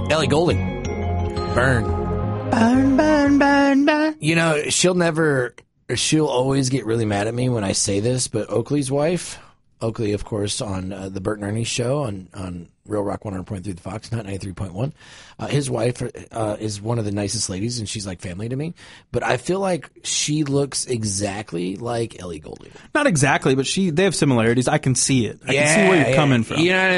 Ellie Goulding. Burn. You know, she'll always get really mad at me when I say this, but Oakley's wife, Oakley, of course, on the Bert and Ernie show on Real Rock 100.3 The Fox, not 93.1. His wife is one of the nicest ladies, and she's like family to me. But I feel like she looks exactly like Ellie Goulding. Not exactly, but they have similarities. I can see it. I can see where you're coming from. You know what